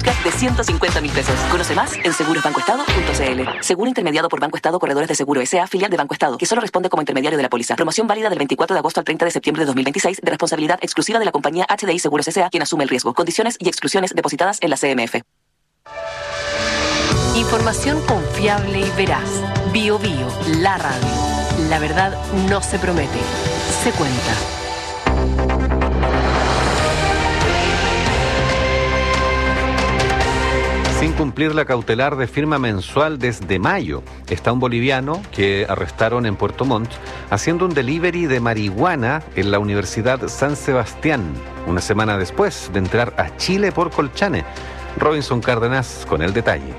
de 150.000 pesos. Conoce más en segurosbancoestado.cl. Seguro intermediado por Banco Estado Corredores de Seguro S.A., filial de Banco Estado, que solo responde como intermediario de la póliza. Promoción válida del 24 de agosto al 30 de septiembre de 2026, de responsabilidad exclusiva de la compañía HDI Seguros S.A., quien asume el riesgo. Condiciones y exclusiones depositadas en la CMF. Información confiable y veraz. BioBio, la radio. La verdad no se promete, se cuenta. Sin cumplir la cautelar de firma mensual desde mayo, está un boliviano que arrestaron en Puerto Montt haciendo un delivery de marihuana en la Universidad San Sebastián, una semana después de entrar a Chile por Colchane. Robinson Cárdenas con el detalle.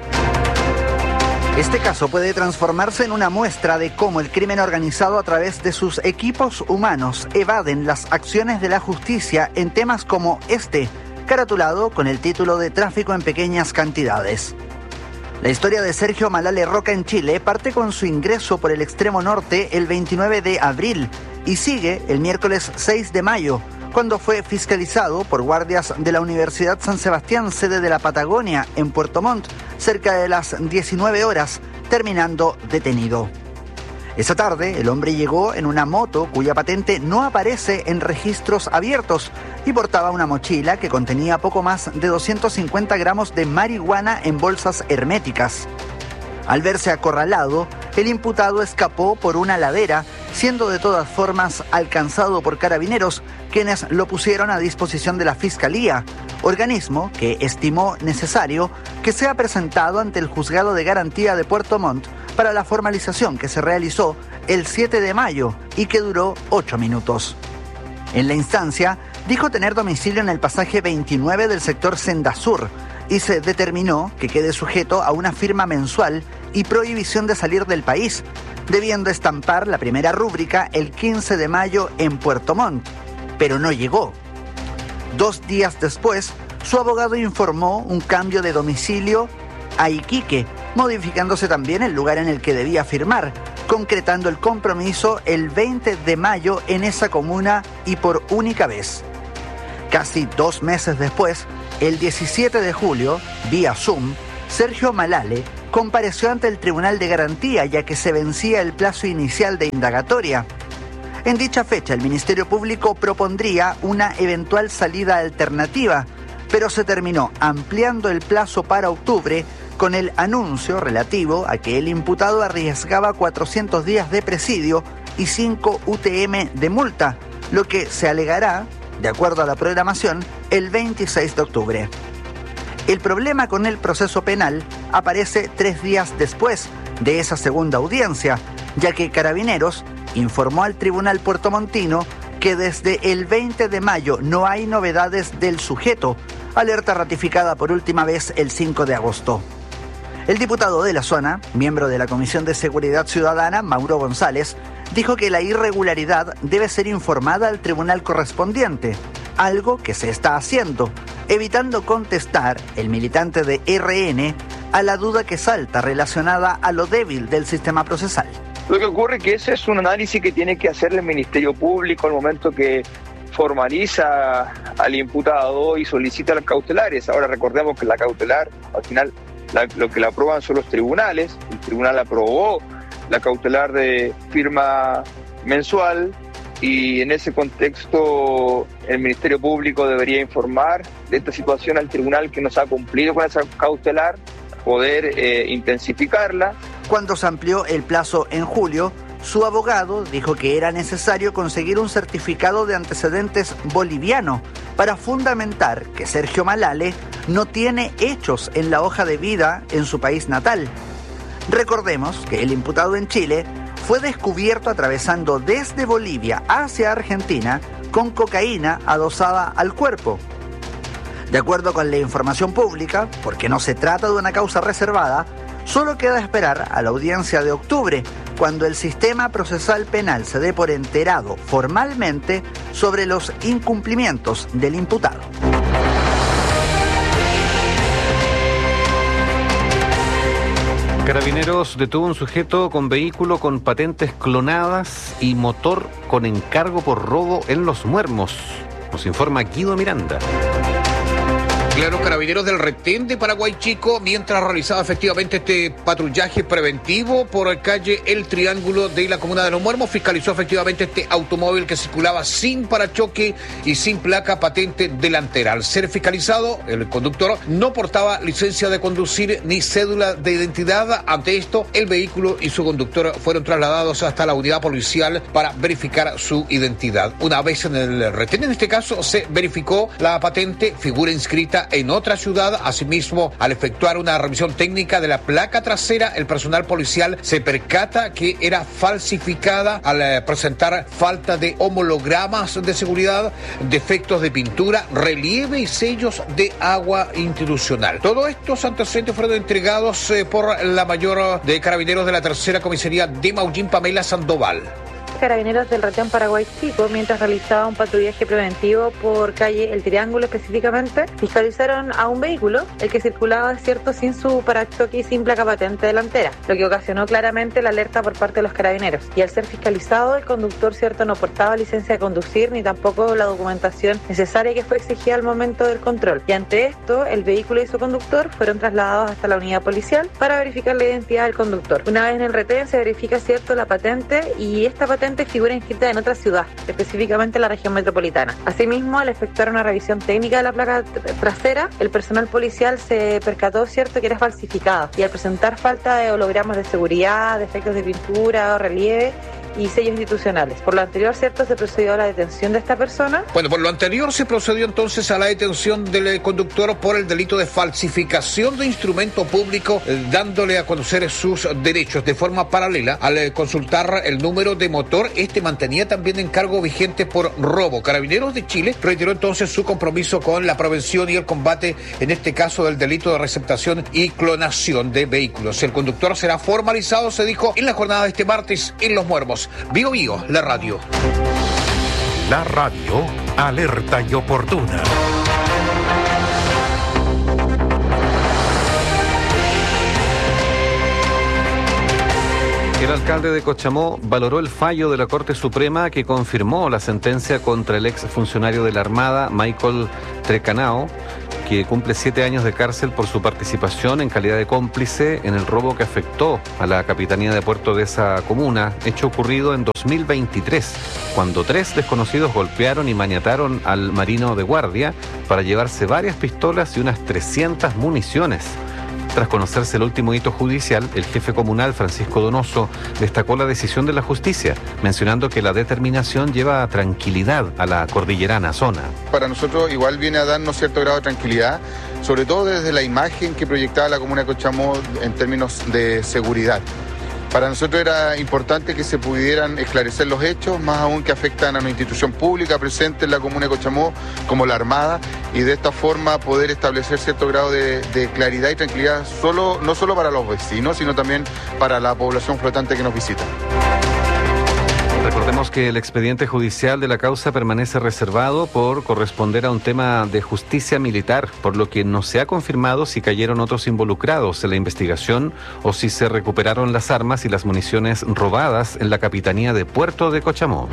Este caso puede transformarse en una muestra de cómo el crimen organizado a través de sus equipos humanos evaden las acciones de la justicia en temas como este, caratulado con el título de tráfico en pequeñas cantidades. La historia de Sergio Malale Roca en Chile parte con su ingreso por el extremo norte el 29 de abril y sigue el miércoles 6 de mayo, cuando fue fiscalizado por guardias de la Universidad San Sebastián, sede de la Patagonia, en Puerto Montt, cerca de las 19 horas, terminando detenido. Esa tarde, el hombre llegó en una moto cuya patente no aparece en registros abiertos y portaba una mochila que contenía poco más de 250 gramos de marihuana en bolsas herméticas. Al verse acorralado, el imputado escapó por una ladera, siendo de todas formas alcanzado por carabineros, quienes lo pusieron a disposición de la Fiscalía, organismo que estimó necesario que sea presentado ante el Juzgado de Garantía de Puerto Montt para la formalización que se realizó el 7 de mayo y que duró 8 minutos. En la instancia, dijo tener domicilio en el pasaje 29 del sector Senda Sur y se determinó que quede sujeto a una firma mensual y prohibición de salir del país, debiendo estampar la primera rúbrica el 15 de mayo en Puerto Montt, pero no llegó. 2 días después, su abogado informó un cambio de domicilio a Iquique, modificándose también el lugar en el que debía firmar, concretando el compromiso el 20 de mayo en esa comuna y por única vez. Casi 2 meses después, el 17 de julio, vía Zoom, Sergio Malale compareció ante el Tribunal de Garantía ya que se vencía el plazo inicial de indagatoria. En dicha fecha, el Ministerio Público propondría una eventual salida alternativa, pero se terminó ampliando el plazo para octubre con el anuncio relativo a que el imputado arriesgaba 400 días de presidio y 5 UTM de multa, lo que se alegará, de acuerdo a la programación, el 26 de octubre. El problema con el proceso penal aparece 3 días después de esa segunda audiencia, ya que Carabineros informó al Tribunal puertomontino que desde el 20 de mayo no hay novedades del sujeto, alerta ratificada por última vez el 5 de agosto. El diputado de la zona, miembro de la Comisión de Seguridad Ciudadana, Mauro González, dijo que la irregularidad debe ser informada al tribunal correspondiente, algo que se está haciendo, evitando contestar el militante de RN a la duda que salta relacionada a lo débil del sistema procesal. Lo que ocurre es que ese es un análisis que tiene que hacer el Ministerio Público al momento que formaliza al imputado y solicita las cautelares. Ahora recordemos que la cautelar, al final, lo que la aprueban son los tribunales. El tribunal aprobó la cautelar de firma mensual y en ese contexto el Ministerio Público debería informar de esta situación al tribunal que no se ha cumplido con esa cautelar, poder intensificarla. Cuando se amplió el plazo en julio, su abogado dijo que era necesario conseguir un certificado de antecedentes boliviano para fundamentar que Sergio Malale no tiene hechos en la hoja de vida en su país natal. Recordemos que el imputado en Chile fue descubierto atravesando desde Bolivia hacia Argentina con cocaína adosada al cuerpo. De acuerdo con la información pública, porque no se trata de una causa reservada, solo queda esperar a la audiencia de octubre, cuando el sistema procesal penal se dé por enterado formalmente sobre los incumplimientos del imputado. Carabineros detuvo un sujeto con vehículo con patentes clonadas y motor con encargo por robo en Los Muermos. Nos informa Guido Miranda. Claro, Carabineros del Retén de Paraguay Chico, mientras realizaba efectivamente este patrullaje preventivo por calle El Triángulo de la comuna de Los Muermos, fiscalizó efectivamente este automóvil que circulaba sin parachoque y sin placa patente delantera. Al ser fiscalizado, el conductor no portaba licencia de conducir ni cédula de identidad. Ante esto, el vehículo y su conductor fueron trasladados hasta la unidad policial para verificar su identidad. Una vez en el retén, en este caso, se verificó la patente, figura inscrita en otra ciudad. Asimismo, al efectuar una revisión técnica de la placa trasera, el personal policial se percata que era falsificada al presentar falta de homologramas de seguridad, defectos de pintura, relieve y sellos de agua institucional. Todos estos antecedentes fueron entregados por la mayor de Carabineros de la Tercera Comisaría de Maullín, Pamela Sandoval. Carabineros del Retén Paraguay Chico, mientras realizaba un patrullaje preventivo por calle El Triángulo específicamente, fiscalizaron a un vehículo, el que circulaba, cierto, sin su parachoque y sin placa patente delantera, lo que ocasionó claramente la alerta por parte de los carabineros. Y al ser fiscalizado, el conductor, cierto, no portaba licencia de conducir ni tampoco la documentación necesaria que fue exigida al momento del control. Y ante esto, el vehículo y su conductor fueron trasladados hasta la unidad policial para verificar la identidad del conductor. Una vez en el retén se verifica, cierto, la patente, y esta patente figura inscrita en otra ciudad, específicamente la región metropolitana. Asimismo, al efectuar una revisión técnica de la placa trasera, el personal policial se percató, cierto, que era falsificada, y al presentar falta de hologramas de seguridad, defectos de pintura o relieve y sellos institucionales. Por lo anterior, cierto, se procedió a la detención de esta persona. Bueno, por lo anterior se procedió entonces a la detención del conductor por el delito de falsificación de instrumento público, dándole a conocer sus derechos. De forma paralela, al consultar el número de motor, este mantenía también encargo vigente por robo. Carabineros de Chile reiteró entonces su compromiso con la prevención y el combate, en este caso, del delito de receptación y clonación de vehículos. El conductor será formalizado, se dijo, en la jornada de este martes en Los Muermos. Bio Bio, la radio. La radio, alerta y oportuna. El alcalde de Cochamó valoró el fallo de la Corte Suprema que confirmó la sentencia contra el exfuncionario de la Armada, Michael Trecanao, que cumple 7 años de cárcel por su participación en calidad de cómplice en el robo que afectó a la capitanía de puerto de esa comuna, hecho ocurrido en 2023, cuando 3 desconocidos golpearon y maniataron al marino de guardia para llevarse varias pistolas y unas 300 municiones. Tras conocerse el último hito judicial, el jefe comunal, Francisco Donoso, destacó la decisión de la justicia, mencionando que la determinación lleva tranquilidad a la cordillerana zona. Para nosotros igual viene a darnos cierto grado de tranquilidad, sobre todo desde la imagen que proyectaba la comuna de Cochamó en términos de seguridad. Para nosotros era importante que se pudieran esclarecer los hechos, más aún que afectan a una institución pública presente en la comuna de Cochamó, como la Armada, y de esta forma poder establecer cierto grado de claridad y tranquilidad, no solo para los vecinos, sino también para la población flotante que nos visita. Recordemos que el expediente judicial de la causa permanece reservado por corresponder a un tema de justicia militar, por lo que no se ha confirmado si cayeron otros involucrados en la investigación o si se recuperaron las armas y las municiones robadas en la capitanía de Puerto de Cochamó.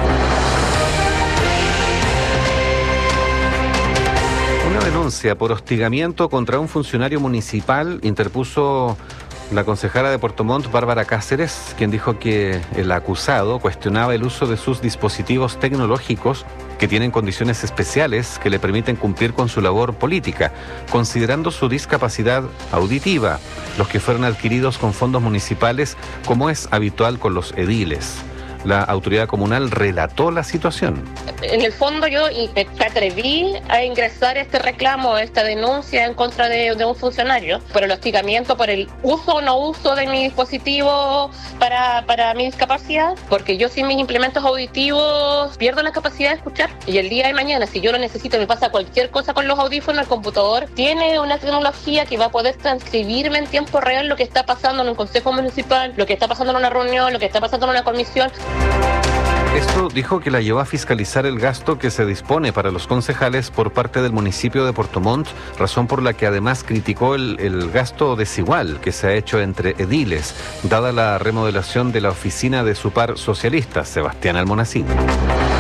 Una denuncia por hostigamiento contra un funcionario municipal interpuso la concejala de Puerto Montt, Bárbara Cáceres, quien dijo que el acusado cuestionaba el uso de sus dispositivos tecnológicos que tienen condiciones especiales que le permiten cumplir con su labor política, considerando su discapacidad auditiva, los que fueron adquiridos con fondos municipales, como es habitual con los ediles. La autoridad comunal relató la situación. En el fondo yo me atreví a ingresar este reclamo, esta denuncia en contra de un funcionario por el hostigamiento, por el uso o no uso de mi dispositivo para mi discapacidad, porque yo sin mis implementos auditivos pierdo la capacidad de escuchar. Y el día de mañana, si yo lo necesito, me pasa cualquier cosa con los audífonos, el computador tiene una tecnología que va a poder transcribirme en tiempo real lo que está pasando en un consejo municipal, lo que está pasando en una reunión, lo que está pasando en una comisión. Esto dijo que la llevó a fiscalizar el gasto que se dispone para los concejales por parte del municipio de Puerto Montt, razón por la que además criticó el gasto desigual que se ha hecho entre ediles, dada la remodelación de la oficina de su par socialista, Sebastián Almonacín.